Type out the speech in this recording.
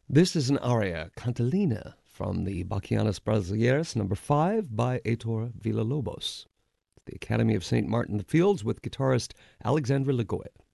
This is an aria, Cantilena, from the Bachianas Brasileiras No. 5 by Heitor Villa-Lobos. The Academy of St. Martin the Fields with guitarist Alexandre Lagoya.